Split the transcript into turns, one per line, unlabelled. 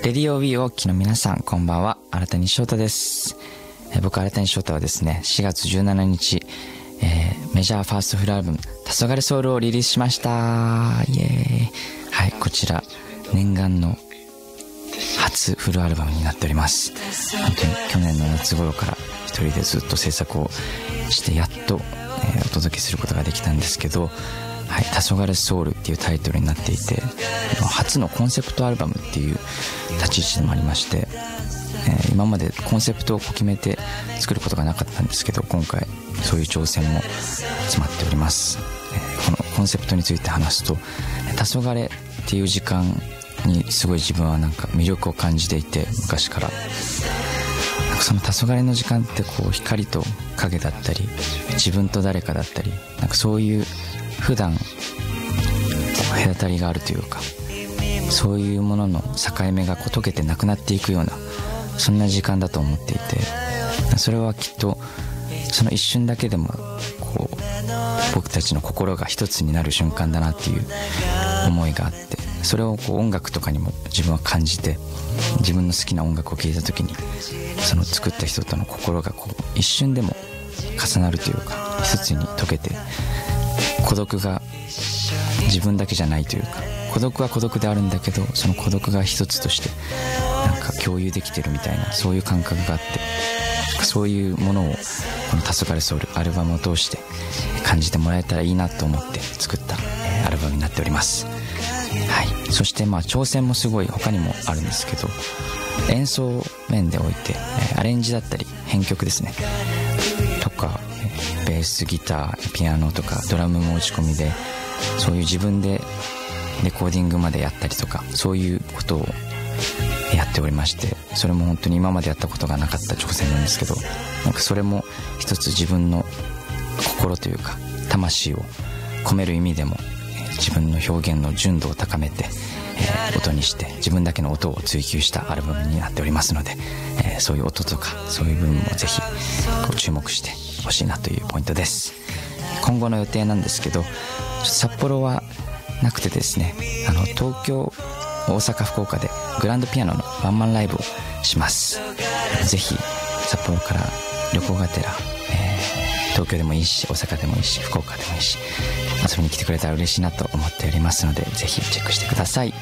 レディオ WE をお聞きの皆さん、こんばんは。新谷翔太です。僕、新谷翔太はですね、4月17日、メジャーファーストフルアルバム、黄昏ソウルをリリースしました。イエーイ。はい、こちら、念願の初フルアルバムになっております。本当に去年の夏頃から一人でずっと制作をして、やっと、お届けすることができたんですけど、はい、黄昏ソウルっていうタイトルになっていて、初のコンセプトアルバムっていう立ち位置でもありまして、今までコンセプトを決めて作ることがなかったんですけど、今回そういう挑戦も詰まっております。このコンセプトについて話すと、黄昏っていう時間にすごい自分はなんか魅力を感じていて、昔からなんかその黄昏の時間ってこう光と影だったり、自分と誰かだったり、なんかそういう普段隔たりがあるというか、そういうものの境目が解けてなくなっていくような、そんな時間だと思っていて、それはきっとその一瞬だけでもこう僕たちの心が一つになる瞬間だなっていう思いがあって、それをこう音楽とかにも自分は感じて、自分の好きな音楽を聴いた時にその作った人との心がこう一瞬でも重なるというか、一つに溶けて、孤独が自分だけじゃないというか、孤独は孤独であるんだけど、その孤独が一つとしてなんか共有できてるみたいな、そういう感覚があって、そういうものをこの黄昏ソウルアルバムを通して感じてもらえたらいいなと思って作ったアルバムになっております。はい、そして挑戦もすごい他にもあるんですけど、演奏面でおいてアレンジだったり編曲ですねとか、ベース、ギター、ピアノとかドラムも打ち込みで、そういう自分でレコーディングまでやったりとか、そういうことをやっておりまして、それも本当に今までやったことがなかった挑戦なんですけど、なんかそれも一つ自分の心というか魂を込める意味でも、自分の表現の純度を高めて、音にして自分だけの音を追求したアルバムになっておりますので、そういう音とかそういう部分もぜひこう注目してほしいなというポイントです。今後の予定なんですけど、札幌はなくてですね、東京、大阪、福岡でグランドピアノのワンマンライブをします。ぜひ札幌から旅行がてら、東京でもいいし、大阪でもいいし、福岡でもいいし、遊びに来てくれたら嬉しいなと思っておりますので、ぜひチェックしてください。